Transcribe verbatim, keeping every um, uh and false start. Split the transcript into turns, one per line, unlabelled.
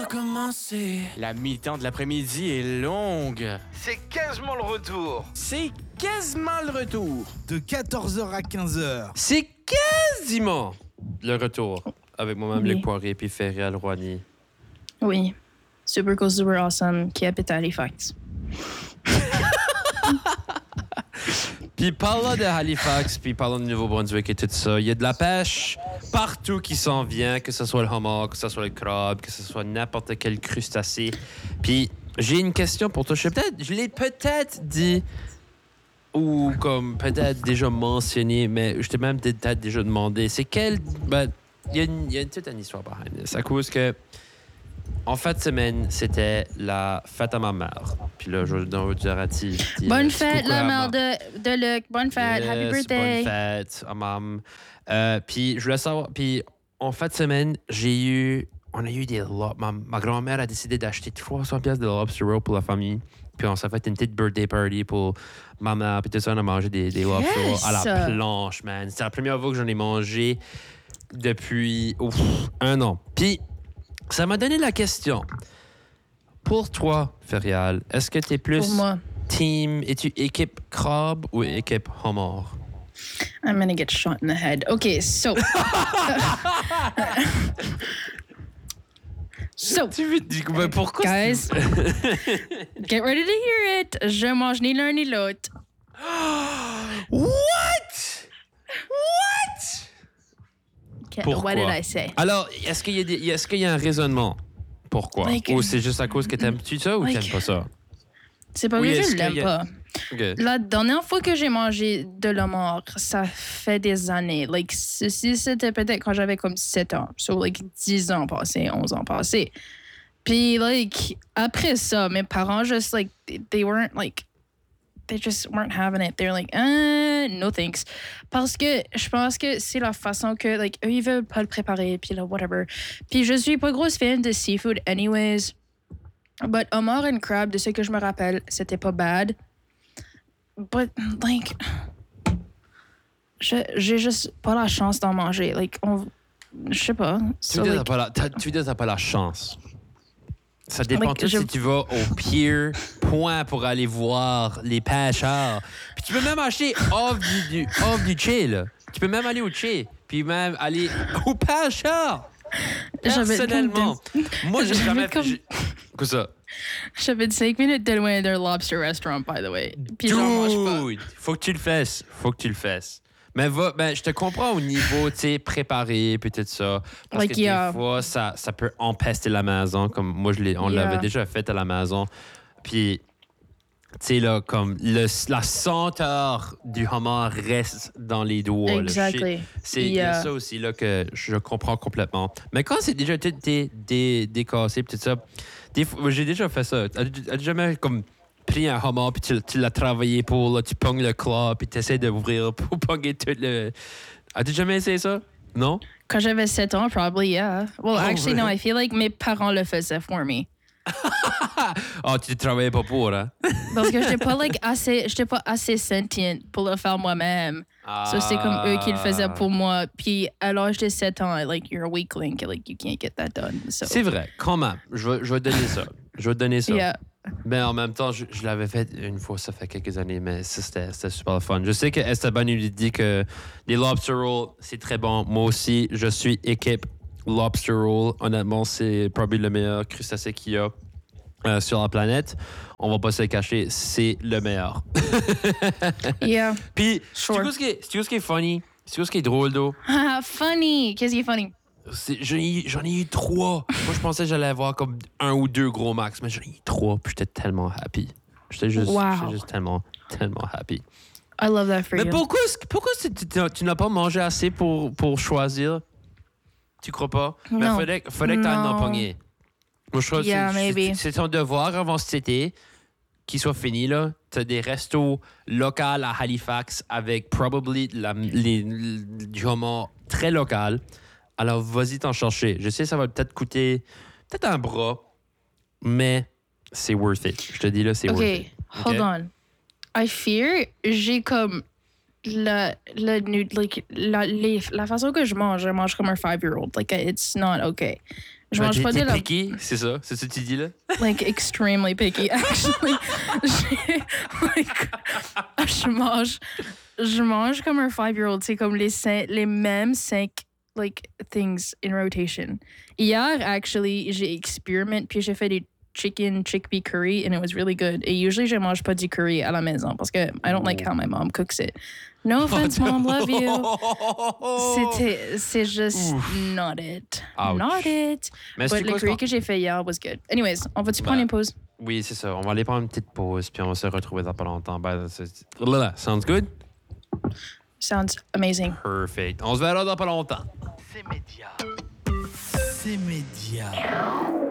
Commencer. La mi-temps de l'après-midi est longue.
C'est quasiment le retour.
C'est quasiment le retour.
De quatorze heures à quinze heures.
C'est quasiment le retour. Avec moi-même,
Oui.
Luc Poirier puis Ferial Rouhani.
Oui. Super cool, super awesome, qui habite à Halifax.
Puis parlant de Halifax, puis parlant du Nouveau-Brunswick et tout ça, il y a de la pêche partout qui s'en vient, que ce soit le homard, que ce soit le crabe, que ce soit n'importe quel crustacé. Puis j'ai une question pour toi. Je, sais peut-être, je l'ai peut-être dit ou comme peut-être déjà mentionné, mais je t'ai même peut-être déjà demandé. C'est quel... Ben, il y a une, il y a une toute une histoire behind this. À cause que en fin de semaine, c'était la fête à ma mère. Puis là, je vais dire à ti. ti-
Bonne
euh,
fête,
coucou
la
à
mère
ma-
de, de Luc. Bonne fête. Happy
Yes,
birthday.
Bonne fête à maman. Euh, puis je voulais savoir. Puis en fin de semaine, j'ai eu. On a eu des. lo- Ma, ma grand-mère a décidé d'acheter trois cents pièces de lobster roll pour la famille. Puis on s'est fait une petite birthday party pour ma mère. Puis tout ça, on a mangé des, des lobster rolls
Yes!
à la planche, man. C'est la première fois que j'en ai mangé depuis ouf, un an. Puis ça m'a donné la question. Pour toi, Ferial, est-ce que tu es plus
Pour moi,
team, es-tu équipe crabe ou équipe homard?
I'm gonna get shot in the head. Okay, so. so,
Tu veux dire, ben pourquoi?
guys, get ready to hear it. Je mange ni l'un ni l'autre.
What? What?
Okay,
Pourquoi?
what did I say?
Alors, est-ce qu'il y a, des, est-ce qu'il y a un raisonnement? Pourquoi?
Like,
ou c'est juste à cause que t'aimes-tu ça ou
like-
t'aimes pas ça?
C'est pas
Oui,
que
est-ce
je l'aime
qu'il y a-
pas.
OK.
La dernière fois que j'ai mangé de l'homard, ça fait des années. Like, ceci, c'était peut-être quand j'avais comme sept ans. So, like, dix ans passés, onze ans passés. Puis, like, après ça, mes parents, just, like, they weren't, like, they just weren't having it. They're like, uh, no thanks. Parce que je pense que c'est la façon que, like, eux, ils veulent pas le préparer, puis là, whatever. Puis je suis pas grosse fan de seafood anyways. But homard and crab, de ce que je me rappelle, c'était pas bad. But, like, je- j'ai juste pas la chance d'en manger. Like, on, je sais pas.
Tu
So,
veux dire
like,
t'as pas la, t'as- tu veux dire t'as pas la chance. Ça dépend
Like,
tout
je-
si tu vas au pier point pour aller voir les pêcheurs. Puis tu peux même acheter off du, du, off du Che, là. Tu peux même aller au Che, puis même aller au pêcheur.
J'avais comme
Personnellement. Moi, j'ai
J'avais
jamais...
comme-
j'ai- Quoi ça?
j'habite cinq minutes de loin d'un lobster restaurant, by the way. Puis j'en mange pas.
Dude, faut que tu le fasses. Faut que tu le fasses. Mais va, ben, je te comprends au niveau, tu sais, préparé, puis tout ça. Parce
Like,
que
yeah.
des fois, ça, ça peut empester la maison. Comme moi, je l'ai, on
Yeah.
l'avait déjà fait à la maison. Puis, tu sais, là, comme le, la senteur du homard reste dans les doigts. là.
Exactly.
Je sais- C'est il y a
Yeah.
ça aussi là, que je comprends complètement. Mais quand c'est déjà tout dé, dé, décassé, puis tout ça, des fois, j'ai déjà fait ça. As-tu as-tu jamais comme pris un homard puis tu, tu l'as travaillé pour, là, tu pognes le claw puis tu essaies d'ouvrir pour pogner tout le... As-tu jamais essayé ça? Non?
Quand j'avais sept ans, probably, yeah. Well,
Oh,
actually, no,
really?
I feel like mes parents le faisaient for me.
Ah, tu ne travaillais pas pour, hein?
Parce que j'étais pas, like, assez, j'étais pas assez sentient pour le faire moi-même. So, c'est comme eux qui le faisaient pour moi. Puis, à l'âge de sept ans, like, you're a weakling. Like, you can't get that done. So,
C'est vrai, quand même. Je vais, je vais te donner ça. Je vais te donner ça.
yeah.
Mais en même temps, je, je l'avais fait une fois, ça fait quelques années, mais ça, c'était, c'était super fun. Je sais que Esteban lui dit que les lobster rolls, c'est très bon. Moi aussi, je suis équipe lobster roll. Honnêtement, c'est probablement le meilleur crustacé qu'il y a euh, sur la planète. On va pas se le cacher, c'est le meilleur.
Yeah.
Puis,
Sure.
c'est quoi ce qui est, c'est quoi ce qui est funny? C'est quoi ce qui est drôle, d'eau?
Ah, funny. Qu'est-ce qui est funny?
C'est- J'en ai, eu- j'en ai eu trois. Moi, je pensais que j'allais avoir comme un ou deux gros max, mais j'en ai eu trois, puis j'étais tellement happy. J'étais juste,
Wow.
j'étais juste tellement, tellement happy.
I love that for
Mais
you.
pourquoi, est-ce que- pourquoi c'est- tu, tu- tu n'as pas mangé assez pour, pour choisir? Tu crois pas? Mais
Non.
fallait, fallait que tu en
Non.
pogné. Moi, je crois que
Yeah,
c'est-
maybe.
c'est, c'est ton devoir avant cet été qu'il soit fini. Là. Tu as des restos locaux à Halifax avec probably la, les, du homard très local. Alors, vas-y t'en chercher. Je sais, ça va peut-être coûter peut-être un bras, mais c'est worth it. Je te dis là, c'est worth it.
Okay, hold on. I fear j'ai comme la la nu- like la les, la façon que je mange, je mange comme un five-year-old. Like it's not okay. Je
Ben,
mange
t'es-
pas de
t'es
la...
piqué, c'est ça? C'est ce que tu dis là?
Like, extremely picky, actually. J'ai- like, je mange... Je mange comme un five-year-old. C'est comme les, cinq, les mêmes cinq like, things in rotation. Hier, actually, j'ai expérimenté puis j'ai fait des chicken chickpea curry and it was really good. Et usually, je mange pas du curry à la maison parce que I don't like how my mom cooks it. No offense, mom, love you. C'était, c'est juste not it.
Ouch.
Not it.
Mais
But
c'est
le
quoi ce
curry
qu'on-
que j'ai fait hier was good. Anyways, on va-tu
Ben,
prendre une pause?
Oui, c'est ça. On va aller prendre une petite pause, puis on va se retrouver dans pas longtemps. Ben, c'est- Là, sounds good?
Sounds amazing.
Perfect. On se verra dans pas longtemps.
C'est média.
C'est média.